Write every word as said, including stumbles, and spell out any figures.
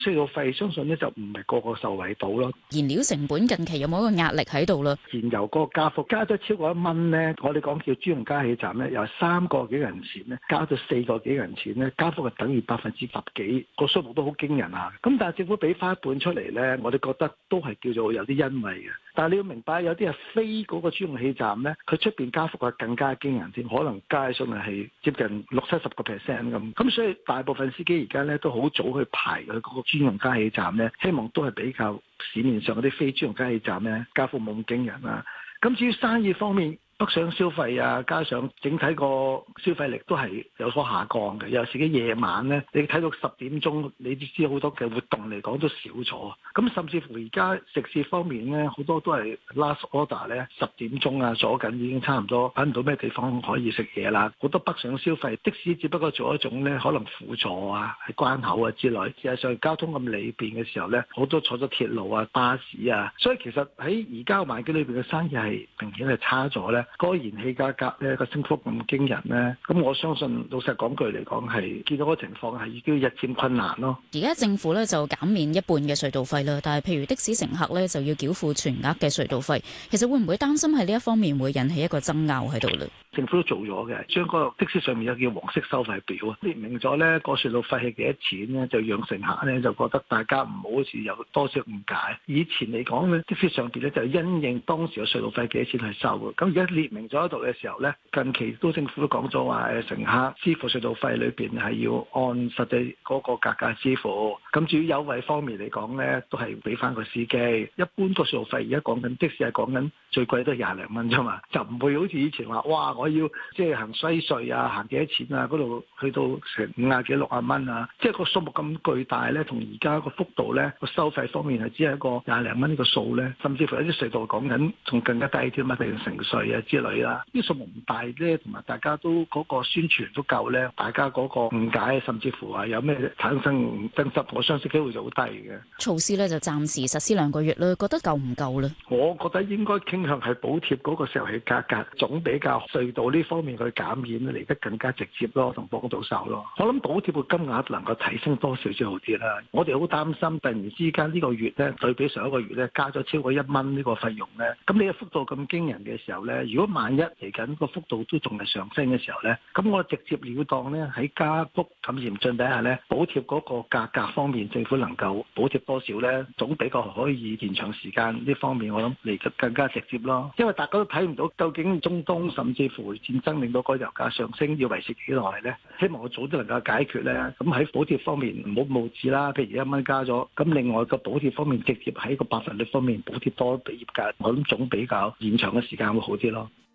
隧道費相信咧就唔係個個受惠到咯。 燃料成本近期有冇一個壓力喺度啦？ 燃油嗰個加幅加咗超過一蚊咧，我哋講叫專用加氣站咧，由三個幾銀錢咧加到四個幾銀錢咧，加幅係等於百分之十幾，個數目都好驚人啊！咁但係政府俾翻一半出嚟咧，我哋覺得都係叫做有啲欣慰嘅。但係你要明白，有啲係非嗰個專用氣站咧，佢出邊加幅係更加驚人添，可能加上嚟係接近六七十個 percent 咁。咁所以大部分司機而家咧都好早去排佢嗰個專用加氣站咧，希望都係比較市面上嗰啲非專用加氣站咧加幅冇咁驚人啊。咁至於生意方面，北上消費啊，加上整體個消費力都係有所下降嘅。有時嘅夜晚咧，你睇到十點鐘，你都知好多嘅活動嚟講都少咗。咁甚至乎而家食肆方面咧，好多都係 last order 咧，十點鐘啊，左近已經差唔多揾唔到咩地方可以食嘢啦。好多北上消費的士只不過做一種咧，可能輔助啊，喺關口啊之類。事實上交通咁利便嘅時候咧，好多坐咗鐵路啊、巴士啊，所以其實喺而家環境裏邊嘅生意係明顯係差咗咧。嗰個燃氣價格咧個升幅咁驚人咧，咁我相信老實講句嚟講係見到個情況係已經日漸困難咯。 而家政府咧就減免一半嘅隧道費啦，但係譬如的士乘客咧就要繳付全額嘅隧道費，其實會唔會擔心喺呢一方面會引起一個爭拗喺度咧？ 政府都做咗嘅，將個的士上面有叫黃色收費表啊，列明咗咧個隧道費係幾多錢咧，就讓乘客咧就覺得大家唔好好似有多少誤解。以前嚟講咧，的士上邊咧就因應當時嘅隧道費幾多錢去收嘅，咁而家列明咗喺度嘅時候咧，近期都政府都講咗話，誒乘客支付隧道費裏邊係要按實際嗰個價格支付。咁至於優惠方面嚟講咧，都係俾翻個司機。一般個隧道費而家講緊的士係講緊最貴都係廿零蚊啫嘛，就唔會好似以前話哇！我要即係行西隧啊，行幾多錢啊？嗰度去到成五啊幾六啊蚊啊！即係個數目咁巨大咧，同而家個幅度咧，個收費方面係只係一個廿零蚊呢個數咧，甚至乎有啲隧道講緊仲更加低添啊，譬如城隧啊之類啦。啲數目唔大咧，同埋大家都嗰個宣傳都夠咧，大家嗰個誤解甚至乎話有咩產生爭執，我相信機會就好低嘅。 措施咧就暫時實施兩個月啦，覺得夠唔夠咧？ 我覺得應該傾向係補貼嗰個石油氣價格，總比較隧道呢方面去減免嚟得更加直接咯，同幫到手咯。我諗補貼嘅金額能夠提升多少少好啲啦。我哋好擔心突然之間呢個月咧對比上一個月咧加咗超過一蚊呢個費用咧，咁你嘅幅度咁驚人嘅時候咧，如果萬一嚟緊個幅度都仲係上升嘅時候咧，咁我直接了當咧喺加幅咁嚴峻底下咧，補貼嗰個價格方面，政府能夠補貼多少咧，總比較可以延長時間呢方面，我諗嚟得更加直接咯。因為大家都睇唔到究竟中東甚至乎戰爭令到個油價上升要維持幾耐咧？希望我早啲能夠解決咧。咁喺補貼方面唔好冒置啦，譬如一蚊加咗，咁另外個補貼方面直接喺個百分率方面補貼多俾業界，我諗總比較延長嘅時間會好啲咯。